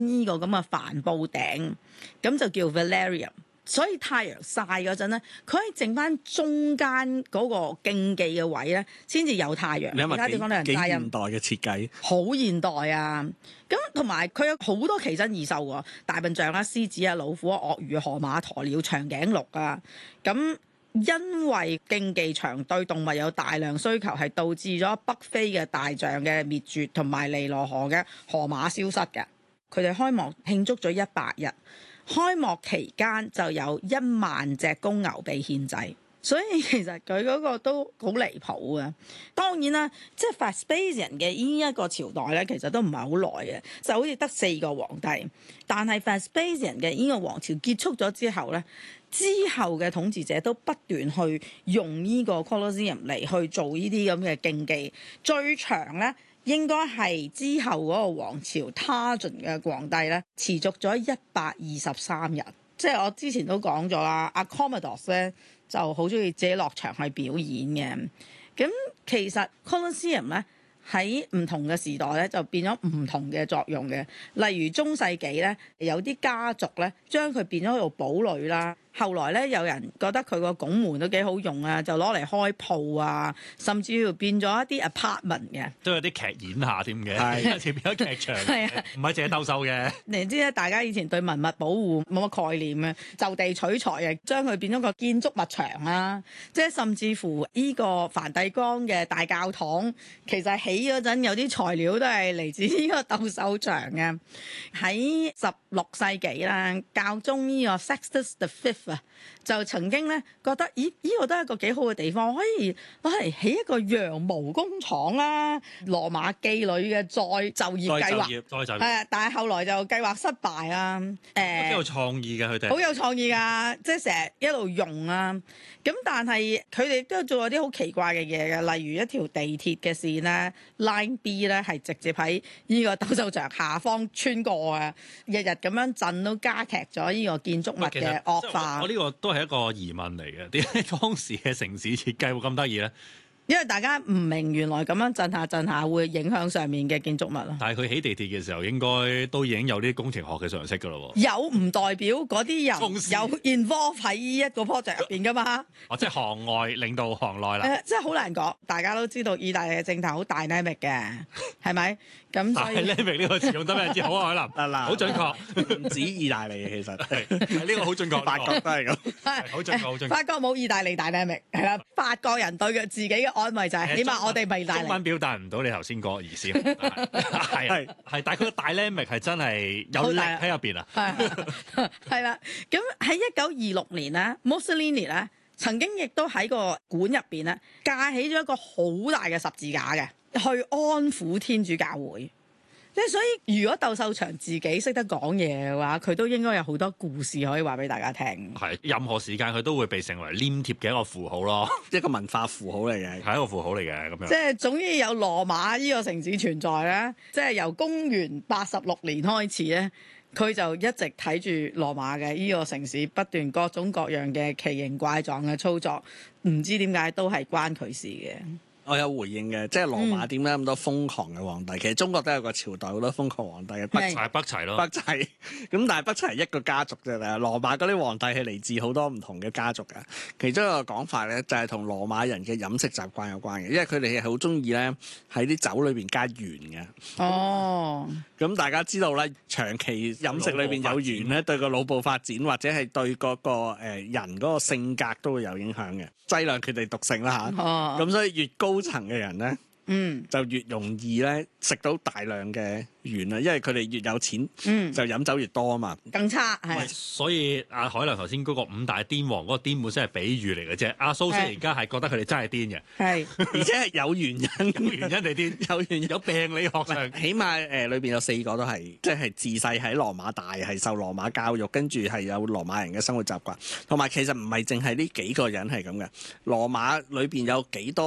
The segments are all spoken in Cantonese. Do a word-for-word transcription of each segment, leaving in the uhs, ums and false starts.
呢個咁嘅帆布頂，咁就叫 Velarium。所以太陽曬嗰陣咧，佢可以剩翻中間嗰個競技嘅位咧，先至有太陽。其他地方都有人幾曬陰。 現代嘅設計， 好現代啊！咁同埋佢有好多奇珍異獸喎，大笨象啊、獅子啊、老虎啊、鱷魚、河馬、鴕鳥、長頸鹿啊。咁因為競技場對動物有大量需求，係導致咗北非嘅大象嘅滅絕，同埋尼羅河嘅河馬消失嘅。佢哋開幕慶祝咗一百日。開幕期間就有一萬隻公牛被獻祭，所以其實佢嗰個都好離譜啊！當然啦，即係 Vespasian 嘅呢一個朝代咧，其實都唔係好耐嘅，就好似得四個皇帝。但係 Vespasian 嘅呢個王朝結束咗之後咧，之後嘅統治者都不斷去用呢個 Colosseum 嚟去做呢啲咁嘅競技，最長咧。應該係之後嗰個王朝 Trajan 嘅皇帝咧，持續咗一百二十三日。即係我之前都講咗啦，阿 Commodus 咧就好中意自己落場去表演嘅。咁其實 Colosseum 咧喺唔同嘅時代咧就變咗唔同嘅作用嘅。例如中世紀咧，有啲家族咧將佢變咗做堡壘啦。後來咧，有人覺得佢個拱門都幾好用啊，就攞嚟開鋪啊，甚至乎變咗一啲 apartment 嘅， 都有啲劇演下添嘅，係前變咗劇場，係啊，唔係淨係鬥獸嘅。 你知咧，大家以前對文物保護冇乜概念嘅，就地取材嘅，將佢變咗個建築物牆啦。即係甚至乎呢個梵蒂岡嘅大教堂，其實起嗰陣有啲材料都係嚟自呢個鬥獸牆嘅。喺十六世紀啦，教宗呢個 Sextus the Fifth啊，就曾經咧覺得，咦？呢個都係一個幾好嘅地方，可以攞嚟起一個羊毛工廠啦。羅馬妓女嘅再就業計劃， 再就業， 係啊，但係後來就計劃失敗啦。誒、呃， 幾有創意嘅佢哋， 好有創意㗎，即係成日一路用啊。咁但係佢哋都做咗啲好奇怪嘅嘢嘅，例如一條地鐵嘅線咧 ，Line B 咧係直接喺呢個鬥獸場下方穿過啊，日日咁樣震都加劇咗呢個建築物嘅惡化。 我呢個都係一個疑問嚟嘅，點解當時嘅城市設計會咁得意咧？ 因為大家唔明原來咁樣震下震下會影響上面嘅建築物咯。 但係佢起地鐵嘅時候，應該都已經有啲工程學嘅常識㗎咯喎。 有唔代表嗰啲人有 involve 喺呢一個 project 入邊㗎嘛？ 哦，即係行外領導行內啦。 誒，即係好難講。大家都知道意大利嘅政壇好 dynamic 嘅，係咪？咁所以 dynamic 呢個詞用得非常之好啊，海林。 得啦， 好準確， 唔止意大利嘅其實係呢個好準確， 法國都係咁， 好準確，好準確。 法國冇意大利 dynamic 係啦，法國人對佢自己嘅安慰就係，起碼我哋唔係意大利。 中文表達唔到你頭先嗰個意思，係係係，但係佢個 dynamic 係真係有力喺入邊啊。 係係啦，咁喺一九二六年咧 Mussolini 咧曾經亦都喺個館入邊咧架起咗一個好大嘅十字架嘅，去安撫天主教會。即係所以，如果鬥獸場自己識得講嘢嘅話，佢都應該有好多故事可以話俾大家聽。 係任何時間佢都會被成為黏貼嘅一個符號咯， 一個文化符號嚟嘅， 係一個符號嚟嘅咁樣。 即係總之有羅馬呢個城市存在咧，即係由公元八十六年開始咧，佢就一直睇住羅馬嘅呢個城市不斷各種各樣嘅奇形怪狀嘅操作，唔知點解都係關佢事嘅。 我有回應嘅，即係羅馬點解咁多瘋狂嘅皇帝？嗯、其實中國都有個朝代好多瘋狂皇帝嘅，北齊北齊咯， 北齊咁，但係北齊係一個家族啫。羅馬嗰啲皇帝係嚟自好多唔同嘅家族嘅。其中一個講法咧，就係同羅馬人嘅飲食習慣有關嘅，因為佢哋係好中意咧喺啲酒裏邊加鹽嘅。 哦， 咁大家知道咧，長期飲食裏邊有鹽咧，對個腦部發展或者係對嗰個誒人嗰個性格都會有影響嘅，劑量決定毒性啦嚇。 哦， 咁所以越高層嘅人咧， 嗯， 就越容易咧食到大量嘅鹽啦，因為佢哋越有錢， 嗯， 就飲酒越多啊嘛。 更差係。 所以阿海良頭先嗰個五大癲王嗰個癲本身係比喻嚟嘅啫。阿蘇生而家係覺得佢哋真係癲嘅， 係而且係有原因， 有原因地癲， 有原因有病理學上。 起碼誒裏邊有四個都係，即係自細喺羅馬大，係受羅馬教育，跟住係有羅馬人嘅生活習慣，同埋其實唔係淨係呢幾個人係咁嘅，羅馬裏邊有幾多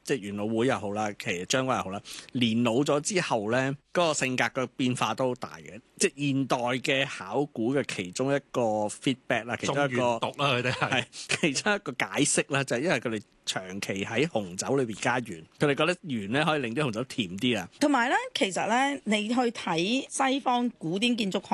即係元老會又好啦，其實將軍又好啦，年老咗之後咧，嗰、個性格嘅變化都好大嘅。即係現代嘅考古嘅其中一個 feedback 啦，其中一個讀啦，佢哋係係其中一個解釋啦，就係、因為佢哋長期喺紅酒裏邊加鹽，佢哋覺得鹽咧可以令啲紅酒甜啲啊。 同埋咧，其實咧，你去睇西方古典建築學